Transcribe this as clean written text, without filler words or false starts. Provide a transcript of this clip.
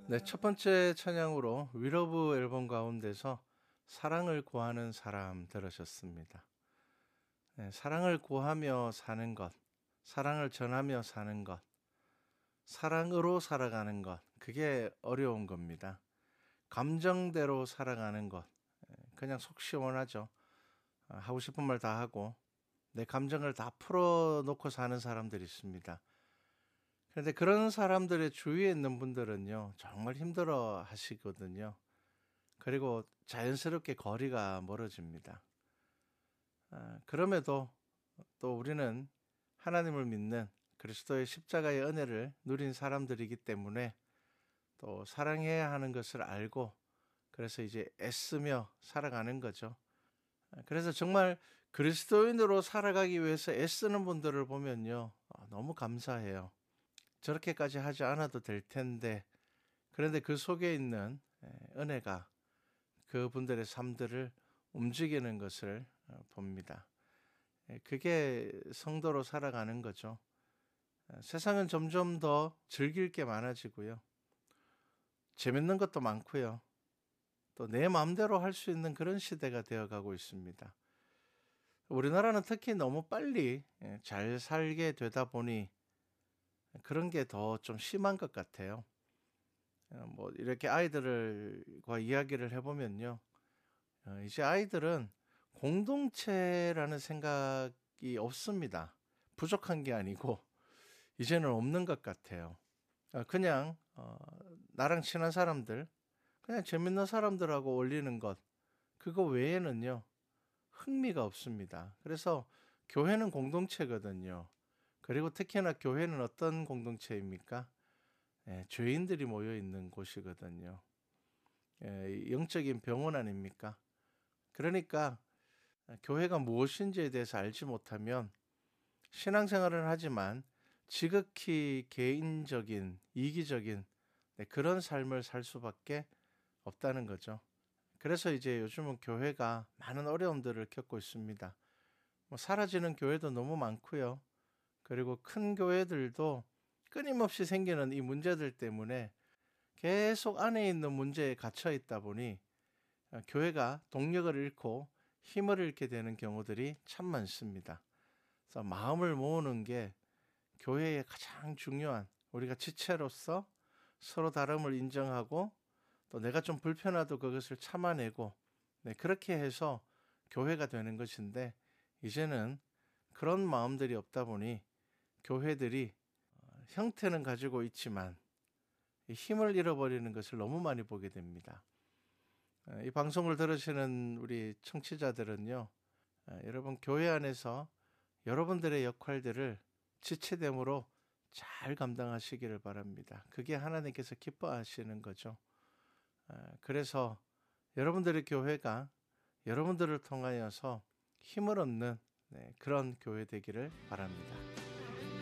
네, 첫 번째 찬양으로 위러브 앨범 가운데서 사랑을 구하는 사람 들으셨습니다. 네, 사랑을 구하며 사는 것, 사랑을 전하며 사는 것, 사랑으로 살아가는 것, 그게 어려운 겁니다. 감정대로 살아가는 것, 그냥 속 시원하죠. 하고 싶은 말 다 하고 내 감정을 다 풀어놓고 사는 사람들이 있습니다. 그런데 그런 사람들의 주위에 있는 분들은요, 정말 힘들어 하시거든요. 그리고 자연스럽게 거리가 멀어집니다. 그럼에도 또 우리는 하나님을 믿는 그리스도의 십자가의 은혜를 누린 사람들이기 때문에 또 사랑해야 하는 것을 알고 그래서 이제 애쓰며 살아가는 거죠. 그래서 정말 그리스도인으로 살아가기 위해서 애쓰는 분들을 보면요, 너무 감사해요. 저렇게까지 하지 않아도 될 텐데, 그런데 그 속에 있는 은혜가 그분들의 삶들을 움직이는 것을 봅니다. 그게 성도로 살아가는 거죠. 세상은 점점 더 즐길 게 많아지고요. 재밌는 것도 많고요. 또 내 마음대로 할 수 있는 그런 시대가 되어가고 있습니다. 우리나라는 특히 너무 빨리 잘 살게 되다 보니 그런 게 더 좀 심한 것 같아요. 뭐 이렇게 아이들과 이야기를 해보면요. 이제 아이들은 공동체라는 생각이 없습니다. 부족한 게 아니고 이제는 없는 것 같아요. 그냥 나랑 친한 사람들, 그냥 재밌는 사람들하고 어울리는 것, 그거 외에는요, 흥미가 없습니다. 그래서 교회는 공동체거든요. 그리고 특히나 교회는 어떤 공동체입니까? 죄인들이 모여 있는 곳이거든요. 영적인 병원 아닙니까? 그러니까 교회가 무엇인지에 대해서 알지 못하면 신앙생활은 하지만 지극히 개인적인, 이기적인 그런 삶을 살 수밖에 없다는 거죠. 그래서 이제 요즘은 교회가 많은 어려움들을 겪고 있습니다. 뭐 사라지는 교회도 너무 많고요. 그리고 큰 교회들도 끊임없이 생기는 이 문제들 때문에 계속 안에 있는 문제에 갇혀 있다 보니 교회가 동력을 잃고 힘을 잃게 되는 경우들이 참 많습니다. 그래서 마음을 모으는 게 교회의 가장 중요한, 우리가 지체로서 서로 다름을 인정하고 또 내가 좀 불편하도 그것을 참아내고 그렇게 해서 교회가 되는 것인데, 이제는 그런 마음들이 없다 보니 교회들이 형태는 가지고 있지만 힘을 잃어버리는 것을 너무 많이 보게 됩니다. 이 방송을 들으시는 우리 청취자들은요, 여러분 교회 안에서 여러분들의 역할들을 지체됨으로 잘 감당하시기를 바랍니다. 그게 하나님께서 기뻐하시는 거죠. 그래서 여러분들의 교회가 여러분들을 통하여서 힘을 얻는 그런 교회 되기를 바랍니다.